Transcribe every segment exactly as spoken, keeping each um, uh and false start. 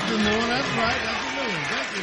afternoon. That's right. Afternoon. Thank you.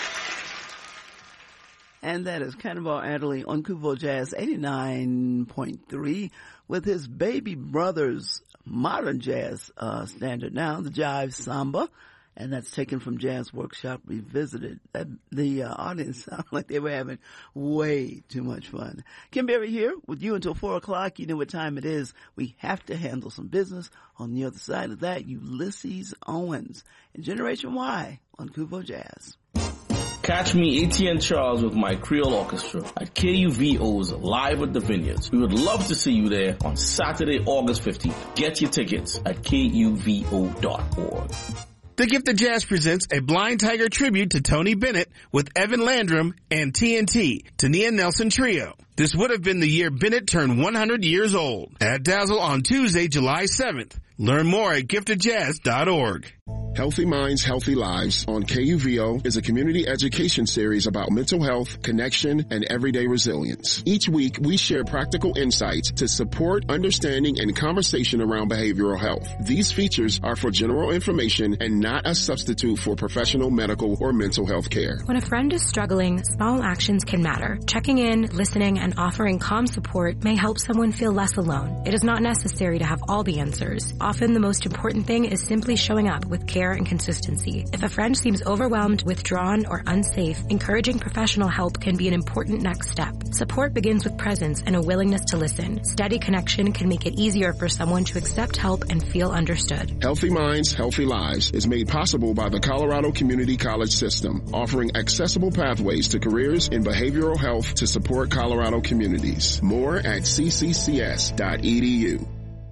And that is Cannonball Adderley on Kuvo Jazz eighty-nine point three with his baby brother's modern jazz uh, standard now, the Jive Samba. And that's taken from Jazz Workshop Revisited. That, the uh, audience sounded like they were having way too much fun. Kim Berry here with you until four o'clock. You know what time it is. We have to handle some business. On the other side of that, Ulysses Owens and Generation Y on Kuvo Jazz. Catch me, A T N Charles, with my Creole Orchestra at K U V O's Live at the Vineyards. We would love to see you there on Saturday, August fifteenth. Get your tickets at K U V O dot org. The Gift of Jazz presents a Blind Tiger tribute to Tony Bennett with Evan Landrum and T N T, Tania Nelson Trio. This would have been the year Bennett turned one hundred years old. At Dazzle on Tuesday, July seventh. Learn more at gift of jazz dot org. Healthy Minds, Healthy Lives on K U V O is a community education series about mental health, connection, and everyday resilience. Each week, we share practical insights to support understanding and conversation around behavioral health. These features are for general information and not a substitute for professional medical or mental health care. When a friend is struggling, small actions can matter. Checking in, listening, and offering calm support may help someone feel less alone. It is not necessary to have all the answers. Often the most important thing is simply showing up with care and consistency. If a friend seems overwhelmed, withdrawn, or unsafe, encouraging professional help can be an important next step. Support begins with presence and a willingness to listen. Steady connection can make it easier for someone to accept help and feel understood. Healthy Minds, Healthy Lives is made possible by the Colorado Community College System, offering accessible pathways to careers in behavioral health to support Colorado communities. More at c c c s dot e d u.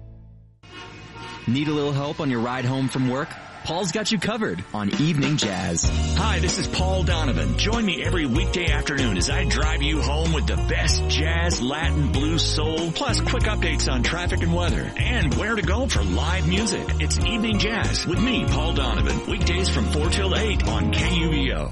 Need a little help on your ride home from work? Paul's got you covered on Evening Jazz. Hi, this is Paul Donovan. Join me every weekday afternoon as I drive you home with the best jazz, Latin, blues, soul, plus quick updates on traffic and weather, and where to go for live music. It's Evening Jazz with me, Paul Donovan, weekdays from four till eight on K U V O.